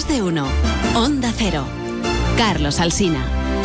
de uno. Onda Cero. Carlos Alsina.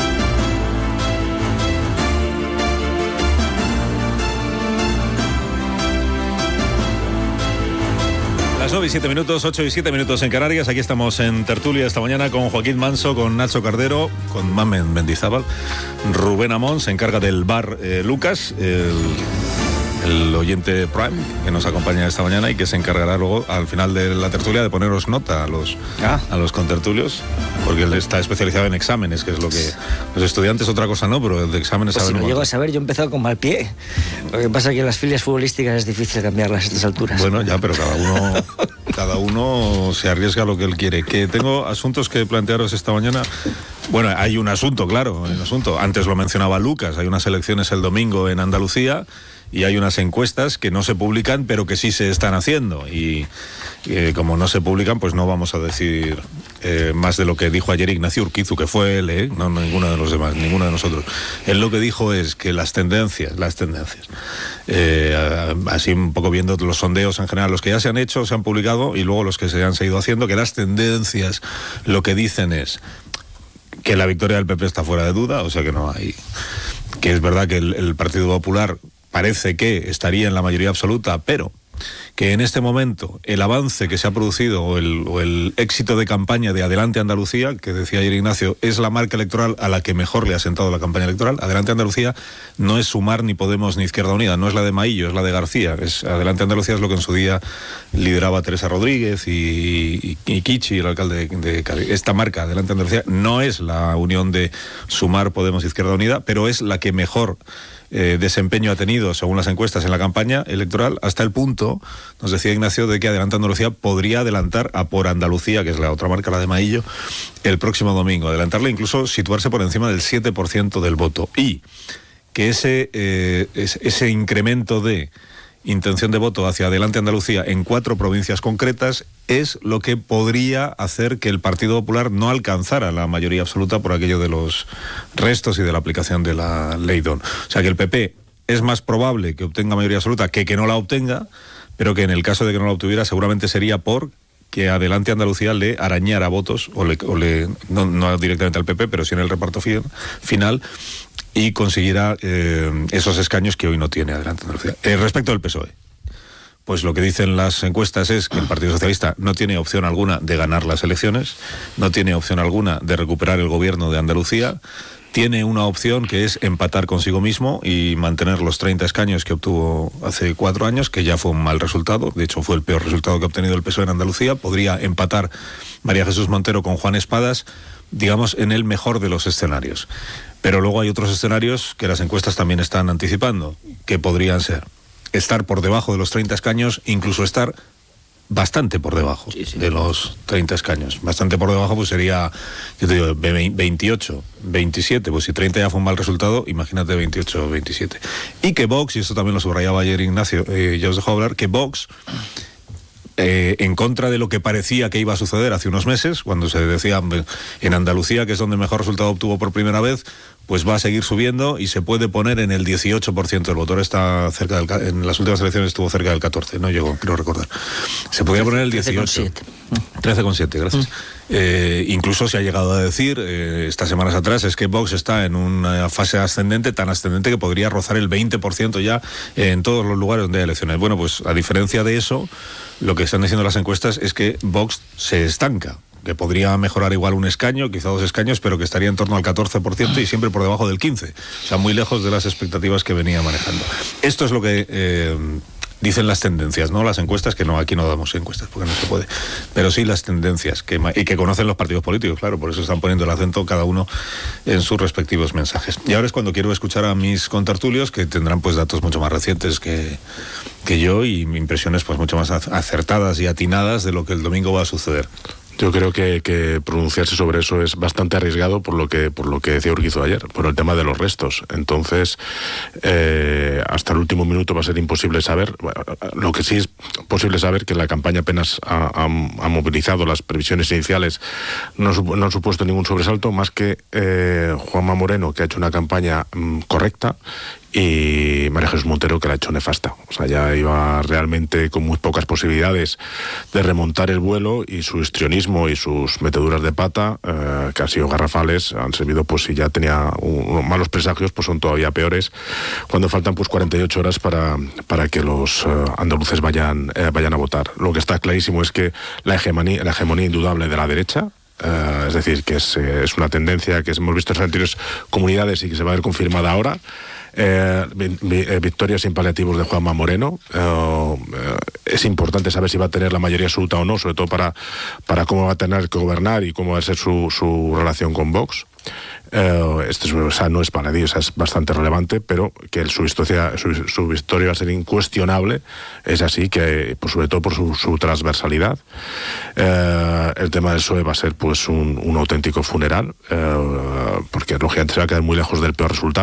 Las 9 y 7 minutos, 8 y 7 minutos en Canarias. Aquí estamos en tertulia esta mañana con Joaquín Manso, con Nacho Cardero, con Mamen Mendizábal. Rubén Amón se encarga del bar Lucas, el oyente Prime que nos acompaña esta mañana y que se encargará luego al final de la tertulia de poneros nota a los contertulios, porque él está especializado en exámenes, que es lo que los estudiantes otra cosa no, pero de exámenes pues saben. Si lo llego a saber, yo he empezado con mal pie. Lo que pasa es que las filias futbolísticas es difícil cambiarlas a estas alturas. Bueno, ya, pero cada uno se arriesga a lo que él quiere. Que tengo asuntos que plantearos esta mañana. Bueno, hay un asunto, claro, antes lo mencionaba Lucas, hay unas elecciones el domingo en Andalucía y hay unas encuestas que no se publican, pero que sí se están haciendo. Y como no se publican, pues no vamos a decir más de lo que dijo ayer Ignacio Urquizu, que fue él, no ninguno de los demás, ninguno de nosotros. Él lo que dijo es que las tendencias, así un poco viendo los sondeos en general, los que ya se han hecho, se han publicado, y luego los que se han seguido haciendo, que las tendencias lo que dicen es que la victoria del PP está fuera de duda, o sea que no hay, que es verdad que el Partido Popular parece que estaría en la mayoría absoluta, pero que en este momento el avance que se ha producido o el éxito de campaña de Adelante Andalucía, que decía ayer Ignacio, es la marca electoral a la que mejor le ha sentado la campaña electoral. Adelante Andalucía no es Sumar, ni Podemos, ni Izquierda Unida, no es la de Maillo, es la de García. Adelante Andalucía es lo que en su día lideraba Teresa Rodríguez y Kichi, el alcalde de Cádiz. Esta marca, Adelante Andalucía, no es la unión de Sumar, Podemos, Izquierda Unida, pero es la que mejor desempeño ha tenido, según las encuestas, en la campaña electoral, hasta el punto, nos decía Ignacio, de que Adelante Andalucía podría adelantar a Por Andalucía, que es la otra marca, la de Maillo, el próximo domingo. Adelantarle, incluso situarse por encima del 7% del voto. Y que ese incremento de intención de voto hacia Adelante Andalucía en 4 provincias concretas es lo que podría hacer que el Partido Popular no alcanzara la mayoría absoluta por aquello de los restos y de la aplicación de la ley DON. O sea que el PP es más probable que obtenga mayoría absoluta que no la obtenga, pero que en el caso de que no la obtuviera seguramente sería por que Adelante Andalucía le arañara votos, no directamente al PP, pero sí en el reparto final, y consiguiera esos escaños que hoy no tiene Adelante Andalucía. Respecto del PSOE, pues lo que dicen las encuestas es que el Partido Socialista no tiene opción alguna de ganar las elecciones, no tiene opción alguna de recuperar el gobierno de Andalucía, tiene una opción que es empatar consigo mismo y mantener los 30 escaños que obtuvo hace 4 años, que ya fue un mal resultado, de hecho fue el peor resultado que ha obtenido el PSOE en Andalucía. Podría empatar María Jesús Montero con Juan Espadas, digamos, en el mejor de los escenarios. Pero luego hay otros escenarios que las encuestas también están anticipando, que podrían ser estar por debajo de los 30 escaños, incluso estar bastante por debajo de los 30 escaños. Bastante por debajo, pues sería, yo te digo, 28, 27, pues si 30 ya fue un mal resultado, imagínate 28 o 27. Y que Vox, y esto también lo subrayaba ayer Ignacio, ya os dejo hablar, que Vox, en contra de lo que parecía que iba a suceder hace unos meses, cuando se decía en Andalucía, que es donde mejor resultado obtuvo por primera vez, pues va a seguir subiendo y se puede poner en el 18% del voto. Ahora está cerca en las últimas elecciones estuvo cerca del 14, no llegó, creo recordar. Se podría poner el 18. 13,7, gracias. Incluso se ha llegado a decir estas semanas atrás es que Vox está en una fase ascendente, tan ascendente que podría rozar el 20% ya en todos los lugares donde hay elecciones. Bueno, pues a diferencia de eso, lo que están diciendo las encuestas es que Vox se estanca, que podría mejorar igual un escaño, quizá 2 escaños, pero que estaría en torno al 14% y siempre por debajo del 15%. O sea, muy lejos de las expectativas que venía manejando. Esto es lo que dicen las tendencias, no las encuestas, que no, aquí no damos encuestas porque no se puede, pero sí las tendencias y que conocen los partidos políticos, claro, por eso están poniendo el acento cada uno en sus respectivos mensajes. Y ahora es cuando quiero escuchar a mis contertulios, que tendrán pues datos mucho más recientes que yo y impresiones pues mucho más acertadas y atinadas de lo que el domingo va a suceder. Yo creo que pronunciarse sobre eso es bastante arriesgado por lo que decía Urquizu ayer, por el tema de los restos. Entonces, hasta el último minuto va a ser imposible saber. Bueno, lo que sí es posible saber que la campaña apenas ha movilizado. Las previsiones iniciales no han supuesto ningún sobresalto, más que Juanma Moreno, que ha hecho una campaña correcta, y María Jesús Montero, que la ha hecho nefasta. O sea, ya iba realmente con muy pocas posibilidades de remontar el vuelo, y su histrionismo y sus meteduras de pata, que han sido garrafales, han servido, pues si ya tenía malos presagios, pues son todavía peores cuando faltan pues 48 horas para que los andaluces vayan a votar. Lo que está clarísimo es que la hegemonía indudable de la derecha, es decir, que es una tendencia que hemos visto en las anteriores comunidades y que se va a ver confirmada ahora. Victoria sin paliativos de Juanma Moreno. Es importante saber si va a tener la mayoría absoluta o no, sobre todo para cómo va a tener que gobernar y cómo va a ser su relación con Vox. Esa no es baladí, esa es bastante relevante, pero que su victoria va a ser incuestionable, es así, que sobre todo por su transversalidad. El tema del PSOE va a ser pues un auténtico funeral, porque lógicamente se va a quedar muy lejos del peor resultado.